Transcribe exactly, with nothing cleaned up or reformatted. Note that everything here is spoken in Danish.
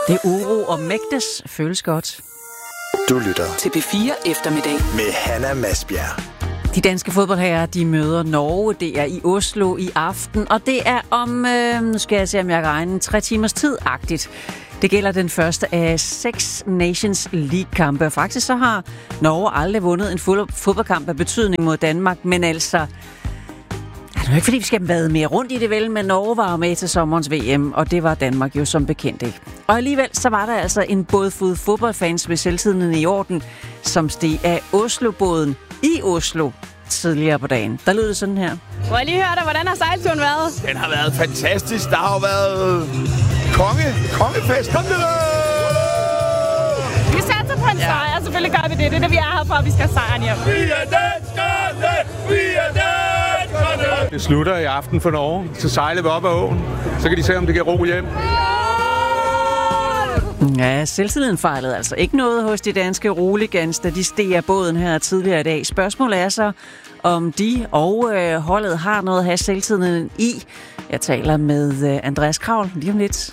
Det er uro og mægtes føles godt. Du lytter til P fire Eftermiddag med Hanna Masbjerg. De danske fodboldherrer, de møder Norge. Det er i Oslo i aften, og det er om, øh, nu skal jeg se, om jeg kan regne, tre timers tid-agtigt. Det gælder den første af seks Nations League-kampe. Faktisk så har Norge aldrig vundet en fodboldkamp af betydning mod Danmark, men altså... Det er ikke fordi, vi skal vade mere rundt i det vel, men Norge var med til sommerens V M, og det var Danmark jo som bekendt ikke. Og alligevel så var der altså en bådfod fodboldfans med selvtiden i orden, som steg af Oslo-båden i Oslo tidligere på dagen. Der lød det sådan her. Må jeg lige høre dig, hvordan har sejlturen været? Den har været fantastisk. Der har jo været konge, kongefest. Kom det! Vi satser på en ja. sejr, selvfølgelig gør vi det. Det er det, vi er her for, at vi skal sejre hjem. Vi er danskerne! Vi er danskerne! Det slutter i aften for Norge. Så sejler vi op ad åen. Så kan de se, om det kan ro hjem. Ja, selvtilliden fejlede altså ikke noget hos de danske roligans, da de steg af båden her tidligere i dag. Spørgsmålet er så, om de og øh, holdet har noget at have selvtilliden i. Jeg taler med øh, Andreas Kravl lige om lidt.